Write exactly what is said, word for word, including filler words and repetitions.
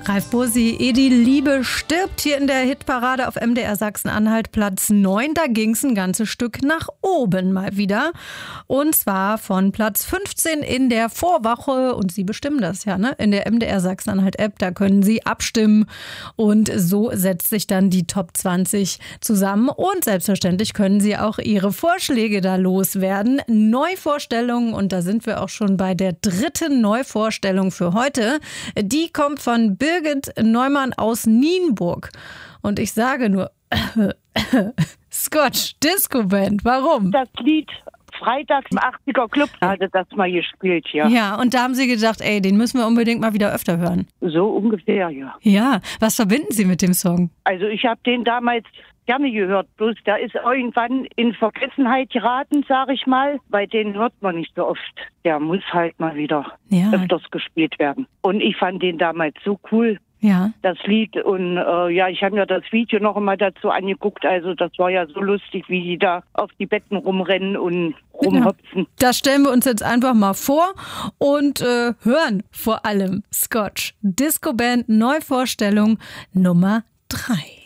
Ralf Bursi, Ehe die Liebe stirbt, hier in der Hitparade auf M D R Sachsen-Anhalt Platz neun. Da ging es ein ganzes Stück nach oben mal wieder. Und zwar von Platz fünfzehn in der Vorwoche. Und Sie bestimmen das ja, ne? In der M D R Sachsen-Anhalt-App, da können Sie abstimmen. Und so setzt sich dann die Top zwanzig zusammen. Und selbstverständlich können Sie auch Ihre Vorschläge da loswerden. Neuvorstellungen, und da sind wir auch schon bei der dritten Neuvorstellung für heute. Die kommt von Birgit Neumann aus Nienburg. Und ich sage nur, Scotch Disco Band, warum? Das Lied Freitags im achtziger Club hatte das mal gespielt, ja. Ja, und da haben Sie gedacht, ey, den müssen wir unbedingt mal wieder öfter hören. So ungefähr, ja. Ja, was verbinden Sie mit dem Song? Also ich habe den damals gerne gehört, bloß der ist irgendwann in Vergessenheit geraten, sage ich mal, weil den hört man nicht so oft. Der muss halt mal wieder Ja. öfters gespielt werden. Und ich fand den damals so cool, Ja. das Lied. Und äh, ja, ich habe mir das Video noch einmal dazu angeguckt. Also das war ja so lustig, wie die da auf die Betten rumrennen und rumhopsen. Ja. Das stellen wir uns jetzt einfach mal vor und äh, hören vor allem Scotch Disco Band Neuvorstellung Nummer drei.